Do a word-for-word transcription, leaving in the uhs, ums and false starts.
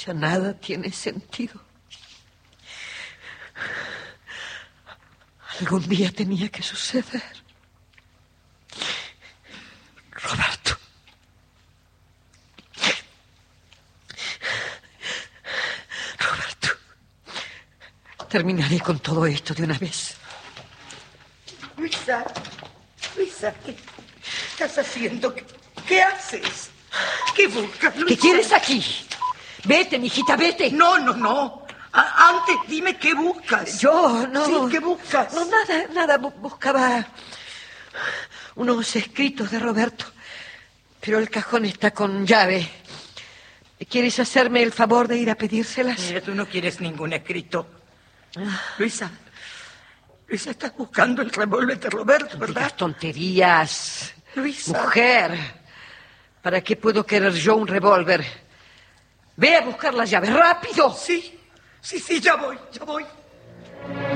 Ya nada tiene sentido. Algún día tenía que suceder. Roberto. Roberto. Terminaré con todo esto de una vez. Luisa, Luisa, ¿qué estás haciendo? ¿Qué, qué haces? ¿Qué buscas, Luisa? ¿Qué quieres aquí? Vete, mijita, vete. No, no, no. A- antes dime qué buscas. Yo, no. Sí, ¿qué buscas? No, nada, nada. Bu- buscaba unos escritos de Roberto. Pero el cajón está con llave. ¿Quieres hacerme el favor de ir a pedírselas? Mira, tú no quieres ningún escrito. Luisa, Luisa, estás buscando el revólver de Roberto, ¿verdad? Digas tonterías. Luisa. Mujer, ¿para qué puedo querer yo un revólver? Ve a buscar las llaves, rápido. Sí, sí, sí, ya voy, ya voy.